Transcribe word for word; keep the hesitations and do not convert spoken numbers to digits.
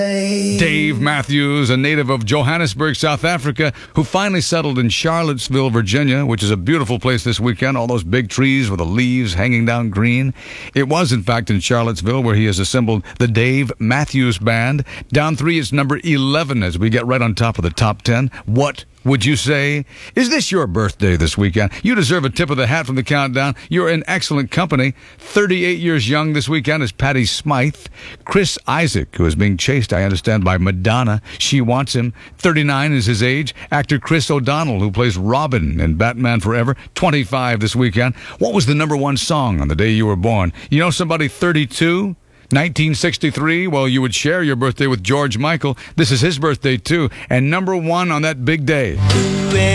Dave Matthews, a native of Johannesburg, South Africa, who finally settled in Charlottesville, Virginia, which is a beautiful place this weekend. All those big trees with the leaves hanging down green. It was, in fact, in Charlottesville where he has assembled the Dave Matthews Band. Down three, it's number eleven as we get right on top of the top ten. What would you say? Is this your birthday this weekend? You deserve a tip of the hat from the countdown. You're in excellent company. thirty-eight years young this weekend is Patty Smythe. Chris Isaac, who is being chased, I understand, by Madonna. She wants him. thirty-nine is his age. Actor Chris O'Donnell, who plays Robin in Batman Forever. twenty-five this weekend. What was the number one song on the day you were born? You know somebody thirty-two? nineteen sixty-three, well, you would share your birthday with George Michael. This is his birthday, too, and number one on that big day.